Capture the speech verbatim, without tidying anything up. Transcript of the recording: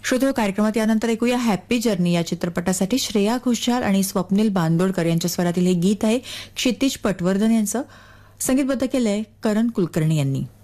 श्रोते कार्यक्रमात यानंतर ऐकूया हॅपी जर्नी या चित्रपटासाठी श्रेया घोषाल आणि स्वप्नील बांदोडकर यांच्या स्वरातील हे गीत आहे. क्षितिज पटवर्धन यांचं संगीतबद्ध केलंय करण कुलकर्णी यांनी.